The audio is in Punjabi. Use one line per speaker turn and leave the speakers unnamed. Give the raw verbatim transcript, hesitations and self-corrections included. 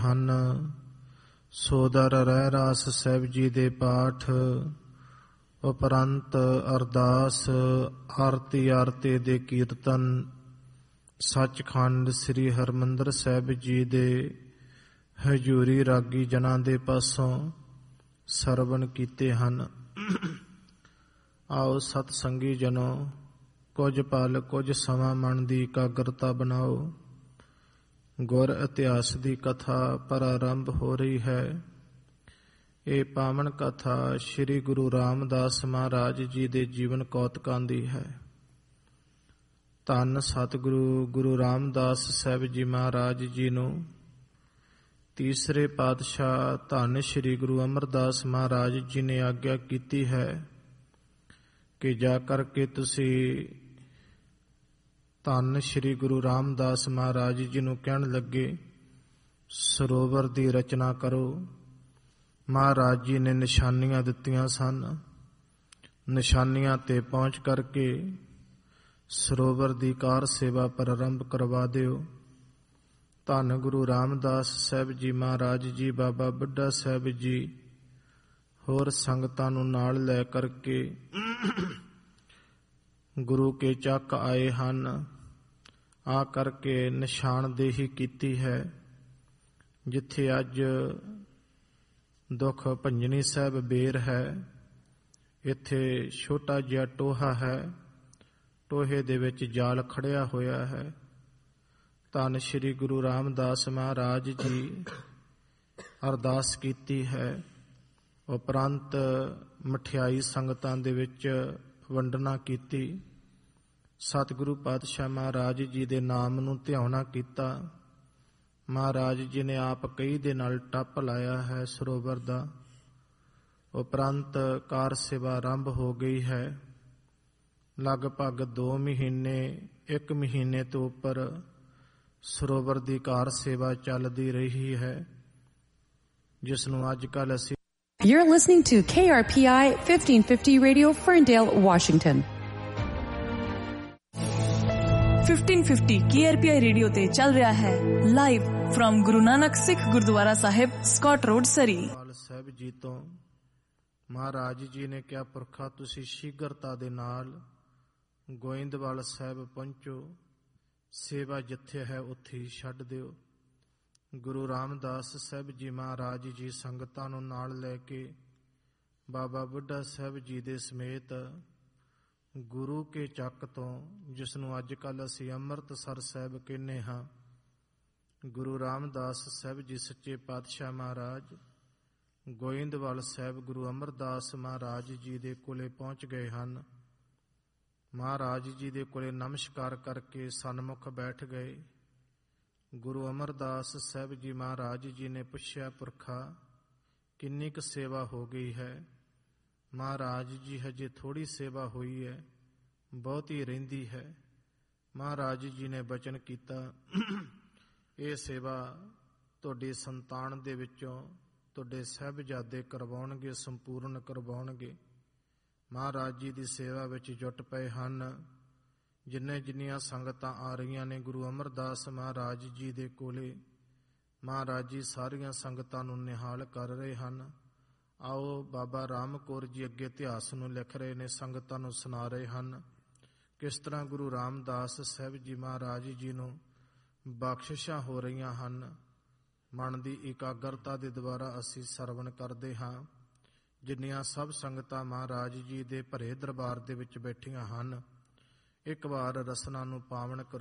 ਹਨ। ਸੋਦਰ ਰਹਿ ਰਾਸ ਸਾਹਿਬ ਜੀ ਦੇ ਪਾਠ ਉਪਰੰਤ ਅਰਦਾਸ ਆਰਤੀ ਆਰਤੀ ਦੇ ਕੀਰਤਨ ਸੱਚਖੰਡ ਸ੍ਰੀ ਹਰਿਮੰਦਰ ਸਾਹਿਬ ਜੀ ਦੇ ਹਜ਼ੂਰੀ ਰਾਗੀ ਜਨਾਂ ਦੇ ਪਾਸੋਂ ਸਰਵਣ ਕੀਤੇ ਹਨ। ਆਓ ਸਤ ਸੰਗੀ ਜਨੋ, ਕੁਝ ਪਲ ਕੁਝ ਸਮਾਂ ਮਨ ਦੀ ਇਕਾਗਰਤਾ ਬਣਾਓ। ਗੁਰ ਇਤਿਹਾਸ ਦੀ ਕਥਾ ਪ੍ਰਾਰੰਭ ਹੋ ਰਹੀ ਹੈ। ਇਹ ਪਾਵਨ ਕਥਾ ਸ੍ਰੀ ਗੁਰੂ ਰਾਮਦਾਸ ਮਹਾਰਾਜ ਜੀ ਦੇ ਜੀਵਨ ਕੌਤਕਾਂ ਦੀ ਹੈ। ਧੰਨ ਸਤਿਗੁਰੂ ਗੁਰੂ ਰਾਮਦਾਸ ਸਾਹਿਬ ਜੀ ਮਹਾਰਾਜ ਜੀ ਨੂੰ ਤੀਸਰੇ ਪਾਤਸ਼ਾਹ ਧੰਨ ਸ੍ਰੀ ਗੁਰੂ ਅਮਰਦਾਸ ਮਹਾਰਾਜ ਜੀ ਨੇ ਆਗਿਆ ਕੀਤੀ ਹੈ ਕਿ ਜਾ ਕਰਕੇ ਤੁਸੀਂ ਧੰਨ ਸ੍ਰੀ ਗੁਰੂ ਰਾਮਦਾਸ ਮਹਾਰਾਜ ਜੀ ਨੂੰ ਕਹਿਣ ਲੱਗੇ ਸਰੋਵਰ ਦੀ ਰਚਨਾ ਕਰੋ। ਮਹਾਰਾਜ ਜੀ ਨੇ ਨਿਸ਼ਾਨੀਆਂ ਦਿੱਤੀਆਂ ਸਨ। ਨਿਸ਼ਾਨੀਆਂ ਤੇ ਪਹੁੰਚ ਕਰਕੇ ਸਰੋਵਰ ਦੀ ਕਾਰ ਸੇਵਾ ਪ੍ਰਾਰੰਭ ਕਰਵਾ ਦਿਓ। ਧੰਨ ਗੁਰੂ ਰਾਮਦਾਸ ਸਾਹਿਬ ਜੀ ਮਹਾਰਾਜ ਜੀ, ਬਾਬਾ ਬੁੱਢਾ ਸਾਹਿਬ ਜੀ ਹੋਰ ਸੰਗਤਾਂ ਨੂੰ ਨਾਲ ਲੈ ਕਰਕੇ ਗੁਰੂ ਕੇ ਚੱਕ ਆਏ ਹਨ। ਆ ਕਰਕੇ ਨਿਸ਼ਾਨਦੇਹੀ ਕੀਤੀ ਹੈ। ਜਿੱਥੇ ਅੱਜ ਦੁੱਖ ਭੰਜਨੀ ਸਾਹਿਬ ਬੇਰ ਹੈ, ਇੱਥੇ ਛੋਟਾ ਜਿਹਾ ਟੋਹਾ ਹੈ। ਟੋਹੇ ਦੇ ਵਿੱਚ ਜਾਲ ਖੜਿਆ ਹੋਇਆ ਹੈ। ਧੰਨ ਸ੍ਰੀ ਗੁਰੂ ਰਾਮਦਾਸ ਮਹਾਰਾਜ ਜੀ ਅਰਦਾਸ ਕੀਤੀ ਹੈ। ਉਪਰੰਤ ਮਠਿਆਈ ਸੰਗਤਾਂ ਦੇ ਵਿੱਚ ਵੰਡਣਾ ਕੀਤੀ। ਸਤਿਗੁਰੂ ਪਾਤਸ਼ਾਹ ਮਹਾਰਾਜ ਜੀ ਦੇ ਨਾਮ ਨੂੰ ਧਿਆਉਣਾ ਕੀਤਾ। ਮਹਾਰਾਜ ਜੀ ਨੇ ਆਪ ਕਈ ਦੇ ਨਾਲ ਟੱਪ ਲਾਇਆ ਹੈ ਸਰੋਵਰ ਦਾ। ਉਪਰੰਤ ਕਾਰ ਸੇਵਾ ਆਰੰਭ ਹੋ ਗਈ ਹੈ। ਲਗਭਗ ਦੋ ਮਹੀਨੇ ਇੱਕ ਮਹੀਨੇ ਤੋਂ ਉੱਪਰ ਸਰੋਵਰ ਦੀ ਕਾਰ ਸੇਵਾ ਚੱਲਦੀ ਰਹੀ ਹੈ, ਜਿਸ ਨੂੰ ਅੱਜ ਕੱਲ੍ਹ ਅਸੀਂ
You're listening to K R P I fifteen fifty Radio, Ferndale, Washington.
fifteen fifty K R P I radio ਤੇ ਚੱਲ ਰਿਹਾ ਹੈ ਲਾਈਵ ਫਰਮ ਗੁਰੂ ਨਾਨਕ ਸਿੱਖ ਗੁਰਦੁਆਰਾ ਸਾਹਿਬ, ਸਕਾਟ ਰੋਡ, ਸਰੀ।
ਸਾਹਿਬ ਜੀ ਤੋਂ ਮਹਾਰਾਜ ਜੀ ਨੇ ਕਿਹਾ, ਪੁਰਖਾ ਤੁਸੀਂ ਸ਼ੀਘਰਤਾ ਦੇ ਨਾਲ ਗੋਇੰਦਵਾਲ ਸਾਹਿਬ ਪਹੁੰਚੋ। ਸੇਵਾ ਜਿੱਥੇ ਹੈ ਉੱਥੇ ਹੀ ਛੱਡ ਦਿਓ। ਗੁਰੂ ਰਾਮਦਾਸ ਸਾਹਿਬ ਜੀ ਮਹਾਰਾਜ ਜੀ ਸੰਗਤਾਂ ਨੂੰ ਨਾਲ ਲੈ ਕੇ ਬਾਬਾ ਬੁੱਢਾ ਸਾਹਿਬ ਜੀ ਦੇ ਸਮੇਤ ਗੁਰੂ ਕੇ ਚੱਕ ਤੋਂ, ਜਿਸ ਨੂੰ ਅੱਜ ਕੱਲ੍ਹ ਅਸੀਂ ਅੰਮ੍ਰਿਤਸਰ ਸਾਹਿਬ ਕਹਿੰਦੇ ਹਾਂ, ਗੁਰੂ ਰਾਮਦਾਸ ਸਾਹਿਬ ਜੀ ਸੱਚੇ ਪਾਤਸ਼ਾਹ ਮਹਾਰਾਜ ਗੋਇੰਦਵਾਲ ਸਾਹਿਬ ਗੁਰੂ ਅਮਰਦਾਸ ਮਹਾਰਾਜ ਜੀ ਦੇ ਕੋਲੇ ਪਹੁੰਚ ਗਏ ਹਨ। ਮਹਾਰਾਜ ਜੀ ਦੇ ਕੋਲੇ ਨਮਸਕਾਰ ਕਰਕੇ ਸਨਮੁਖ ਬੈਠ ਗਏ। ਗੁਰੂ ਅਮਰਦਾਸ ਸਾਹਿਬ ਜੀ ਮਹਾਰਾਜ ਜੀ ਨੇ ਪੁੱਛਿਆ, ਪੁਰਖਾ ਕਿੰਨੀ ਕੁ ਸੇਵਾ ਹੋ ਗਈ ਹੈ? ਮਹਾਰਾਜ ਜੀ ਹਜੇ ਥੋੜ੍ਹੀ ਸੇਵਾ ਹੋਈ ਹੈ, ਬਹੁਤੀ ਰਹਿੰਦੀ ਹੈ। ਮਹਾਰਾਜ ਜੀ ਨੇ ਬਚਨ ਕੀਤਾ, ਇਹ ਸੇਵਾ ਤੁਹਾਡੀ ਸੰਤਾਨ ਦੇ ਵਿੱਚੋਂ ਤੁਹਾਡੇ ਸਾਹਿਬਜ਼ਾਦੇ ਕਰਵਾਉਣਗੇ, ਸੰਪੂਰਨ ਕਰਵਾਉਣਗੇ। ਮਹਾਰਾਜ ਜੀ ਦੀ ਸੇਵਾ ਵਿੱਚ ਜੁਟ ਪਏ ਹਨ। ਜਿੰਨੇ ਜਿੰਨੀਆਂ ਸੰਗਤਾਂ ਆ ਰਹੀਆਂ ਨੇ ਗੁਰੂ ਅਮਰਦਾਸ ਮਹਾਰਾਜ ਜੀ ਦੇ ਕੋਲੇ, ਮਹਾਰਾਜ ਜੀ ਸਾਰੀਆਂ ਸੰਗਤਾਂ ਨੂੰ ਨਿਹਾਲ ਕਰ ਰਹੇ ਹਨ। ਆਓ ਬਾਬਾ ਰਾਮ ਕੌਰ ਜੀ ਅੱਗੇ ਇਤਿਹਾਸ ਨੂੰ ਲਿਖ ਰਹੇ ਨੇ, ਸੰਗਤਾਂ ਨੂੰ ਸੁਣਾ ਰਹੇ ਹਨ ਕਿਸ ਤਰ੍ਹਾਂ ਗੁਰੂ ਰਾਮਦਾਸ ਸਾਹਿਬ ਜੀ ਮਹਾਰਾਜ ਜੀ ਨੂੰ ਬਖਸ਼ਿਸ਼ਾਂ ਹੋ ਰਹੀਆਂ ਹਨ। ਮਨ ਦੀ ਇਕਾਗਰਤਾ ਦੇ ਦੁਆਰਾ ਅਸੀਂ ਸਰਵਣ ਕਰਦੇ ਹਾਂ। ਜਿੰਨੀਆਂ ਸਭ ਸੰਗਤਾਂ ਮਹਾਰਾਜ ਜੀ ਦੇ ਭਰੇ ਦਰਬਾਰ ਦੇ ਵਿੱਚ ਬੈਠੀਆਂ ਹਨ, ਇੱਕ ਵਾਰ ਰਸਨਾ ਨੂੰ ਪਾਵਨ ਕਰੋ।